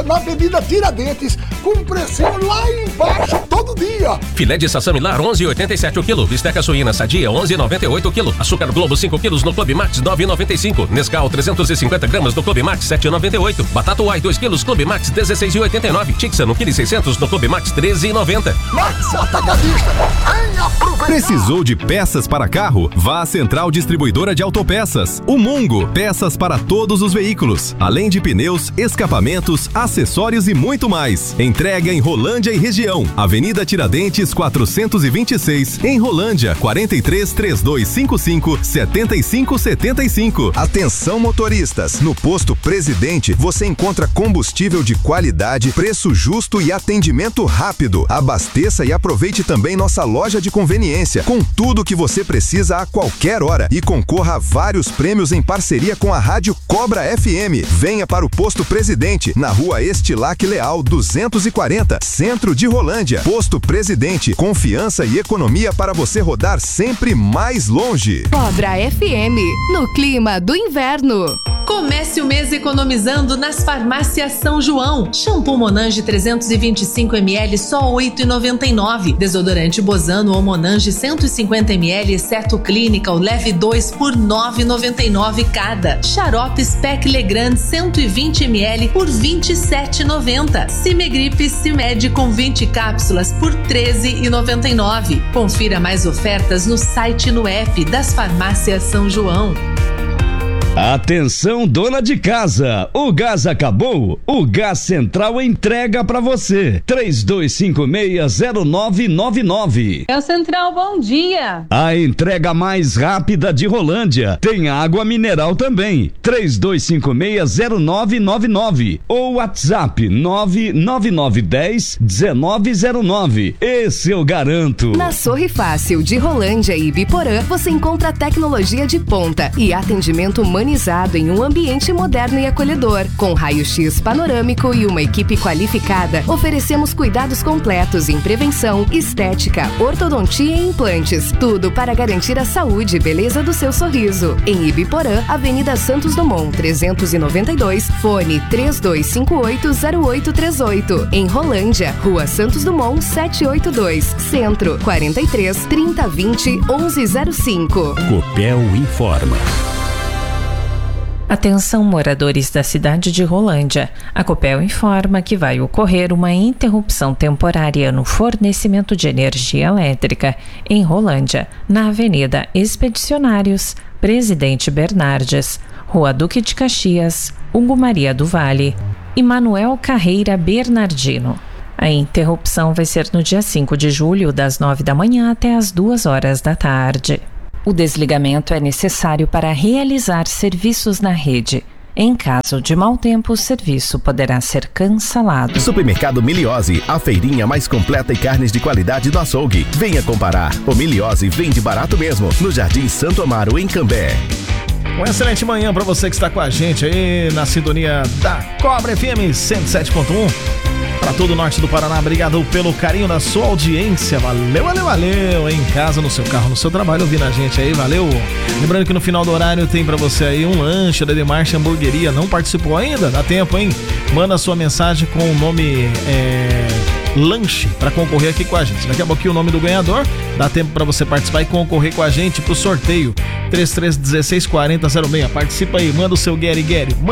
Gaúcha, na Avenida Tiradentes, com precinho lá embaixo todo dia. Filé de sassamilar 11,87 o quilo. Bisteca suína sadia 11,98 o quilo. Açúcar Globo 5 quilos no Clube Max 9,95. Nescau 350 gramas no Clube Max 7,98. Batata Uai 2 quilos Clube Max 16,89. Tixa no quilo 600 no Clube Max 13,90. Max Atacadista, venha aproveitar. Precisou de peças para carro? Vá à Central Distribuidora de Autopeças. O Mungo, peças para todos os veículos, além de pneus, escapamentos, acessórios e muito mais. Entrega em Rolândia e região. Avenida Tiradentes 426, em Rolândia, 43 3255 7575. Atenção motoristas, no Posto Presidente você encontra combustível de qualidade, preço justo e atendimento rápido. Abasteça e aproveite também nossa loja de conveniência, com tudo que você precisa a qualquer hora, e concorra a vários prêmios em parceria com a Rádio Cobra FM. Venha para o Posto Presidente, na Rua Estilac Leal 240, centro de Rolândia. Posto Presidente, confiança e economia para você rodar sempre mais longe. Cobra FM, no clima do inverno. Comece o mês economizando nas farmácias São João. Shampoo Monange 325 ml só R$ 8,99. Desodorante Bozano ou Monange 150 ml exceto Clinical leve 2 por R$ 9,99 cada. Xarope Spec Legrand 120 ml por R$ 27,90. Cimegripe Cimed com 20 cápsulas por R$ 13,99. Confira mais ofertas no site e no app das farmácias São João. Atenção, dona de casa, o gás acabou? O Gás Central entrega pra você. 32560999. Gás Central, bom dia. A entrega mais rápida de Rolândia. Tem água mineral também. 32560999 ou WhatsApp 99910-1909. Esse eu garanto. Na Sorri Fácil de Rolândia e Ibiporã, você encontra tecnologia de ponta e atendimento humanizado em um ambiente moderno e acolhedor. Com raio-x panorâmico e uma equipe qualificada, oferecemos cuidados completos em prevenção, estética, ortodontia e implantes. Tudo para garantir a saúde e beleza do seu sorriso. Em Ibiporã, Avenida Santos Dumont, 392, fone 32580838. Em Rolândia, Rua Santos Dumont, 782, Centro, 43 3020 1105. Copel informa. Atenção, moradores da cidade de Rolândia. A Copel informa que vai ocorrer uma interrupção temporária no fornecimento de energia elétrica em Rolândia, na Avenida Expedicionários, Presidente Bernardes, Rua Duque de Caxias, Hugo Maria do Vale e Manuel Carreira Bernardino. A interrupção vai ser no dia 5 de julho, das 9 da manhã até as 2 horas da tarde. O desligamento é necessário para realizar serviços na rede. Em caso de mau tempo, o serviço poderá ser cancelado. Supermercado Miliose, a feirinha mais completa e carnes de qualidade do açougue. Venha comparar. O Miliose vende barato mesmo, no Jardim Santo Amaro, em Cambé. Uma excelente manhã para você que está com a gente aí na sintonia da Cobra FM 107.1. Para todo o norte do Paraná, obrigado pelo carinho da sua audiência. Valeu, valeu, valeu. Em casa, no seu carro, no seu trabalho, ouvindo a gente aí, valeu. Lembrando que no final do horário tem para você aí um lanche da Demarche Hamburgueria. Não participou ainda? Dá tempo, hein? Manda sua mensagem com o nome lanche para concorrer aqui com a gente. Daqui a pouquinho o nome do ganhador. Dá tempo para você participar e concorrer com a gente pro sorteio 33164006. Participa aí, manda o seu Gary.